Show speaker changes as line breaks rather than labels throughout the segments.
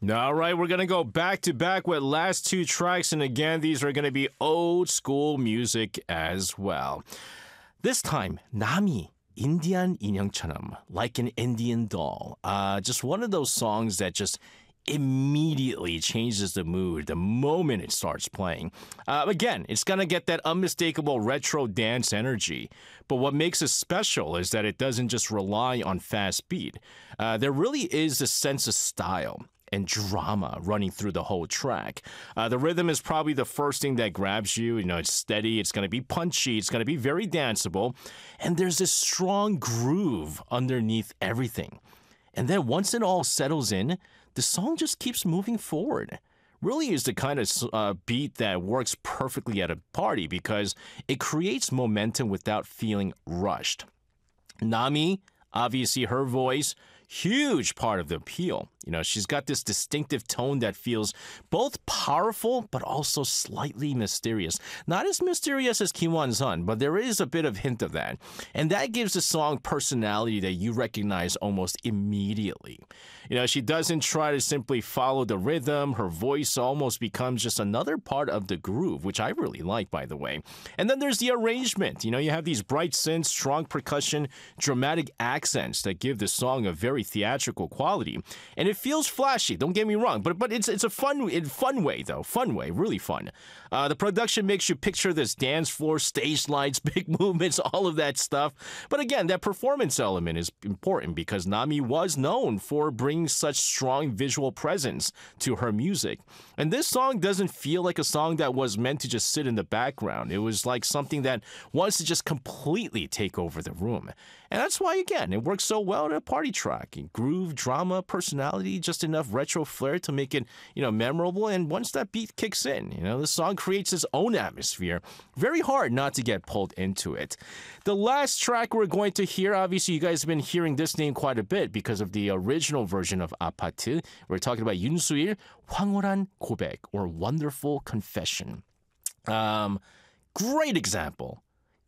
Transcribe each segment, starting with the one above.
All right, we're going to go back to back with last two tracks. And again, these are going to be old school music as well. This time, Nami. Indian 인형처럼, like an Indian doll. Just one of those songs that just immediately changes the mood the moment it starts playing. Again, it's going to get that unmistakable retro dance energy. But what makes it special is that it doesn't just rely on fast beat. There really is a sense of style and drama running through the whole track. The rhythm is probably the first thing that grabs you. You know, it's steady, it's going to be punchy, it's going to be very danceable, and there's this strong groove underneath everything. And then once it all settles in, the song just keeps moving forward. Really is the kind of beat that works perfectly at a party because it creates momentum without feeling rushed. Nami, obviously her voice, huge part of the appeal. You know, she's got this distinctive tone that feels both powerful but also slightly mysterious. Not as mysterious as Kim Won-sun, but there is a bit of hint of that. And that gives the song personality that you recognize almost immediately. You know, she doesn't try to simply follow the rhythm. Her voice almost becomes just another part of the groove, which I really like, by the way. And then there's the arrangement. You know, you have these bright synths, strong percussion, dramatic accents that give the song a very theatrical quality. And it feels flashy, don't get me wrong, but it's a fun way, though. Fun way, really fun. The production makes you picture this dance floor, stage lights, big movements, all of that stuff. But again, that performance element is important because Nami was known for bringing such strong visual presence to her music. And this song doesn't feel like a song that was meant to just sit in the background. It was like something that wants to just completely take over the room. And that's why, again, it works so well in a party track. Groove, drama, personality, just enough retro flair to make it, memorable. And once that beat kicks in, the song creates its own atmosphere. Very hard not to get pulled into it. The last track we're going to hear, obviously you guys have been hearing this name quite a bit because of the original version of 아파트. We're talking about 윤수일, 황홀한 고백, or Wonderful Confession. Great example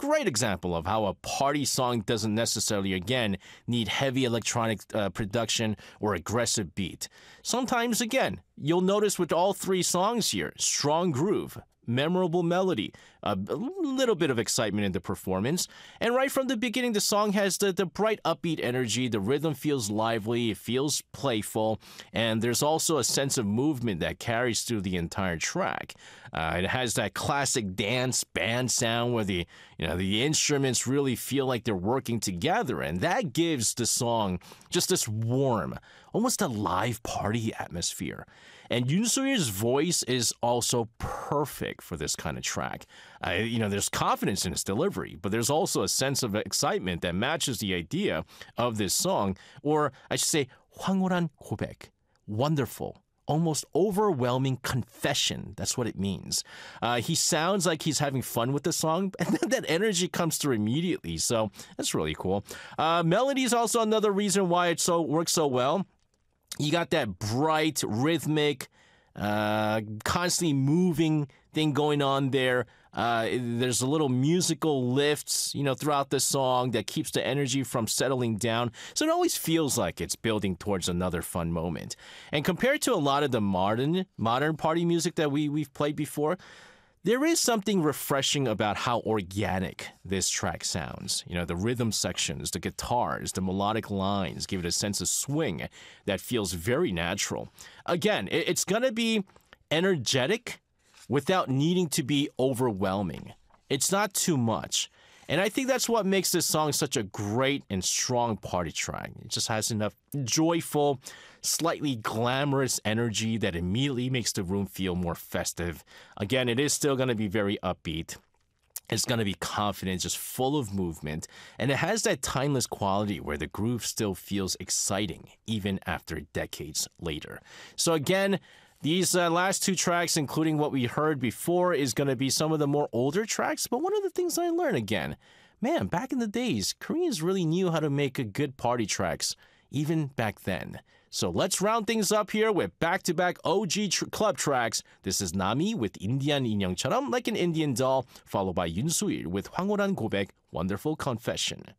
of how a party song doesn't necessarily, again, need heavy electronic production or aggressive beat. Sometimes, again, you'll notice with all three songs here, strong groove, memorable melody, a little bit of excitement in the performance. And right from the beginning, the song has the bright, upbeat energy. The rhythm feels lively. It feels playful. And there's also a sense of movement that carries through the entire track. It has that classic dance band sound where the instruments really feel like they're working together. And that gives the song just this warm, almost a live party atmosphere. And Yoon Soo-il's voice is also perfect for this kind of track. There's confidence in his delivery, but there's also a sense of excitement that matches the idea of this song, or I should say, 황홀한 고백, wonderful, almost overwhelming confession. That's what it means. He sounds like he's having fun with the song, and then that energy comes through immediately, so that's really cool. Melody is also another reason why it works so well. You got that bright, rhythmic, constantly moving thing going on there. There's a little musical lifts, throughout the song that keeps the energy from settling down. So it always feels like it's building towards another fun moment. And compared to a lot of the modern party music that we've played before, there is something refreshing about how organic this track sounds. The rhythm sections, the guitars, the melodic lines give it a sense of swing that feels very natural. Again, it's going to be energetic without needing to be overwhelming. It's not too much. And I think that's what makes this song such a great and strong party track. It just has enough joyful, slightly glamorous energy that immediately makes the room feel more festive. Again, it is still going to be very upbeat. It's going to be confident, just full of movement. And it has that timeless quality where the groove still feels exciting, even after decades later. So again, these last two tracks, including what we heard before, is going to be some of the more older tracks. But one of the things I learned again, man, back in the days, Koreans really knew how to make good party tracks, even back then. So let's round things up here with back-to-back OG club tracks. This is Nami with Indian 인형처럼, like an Indian doll, followed by Yoon Soo-il with 황홀한 고백, Wonderful Confession.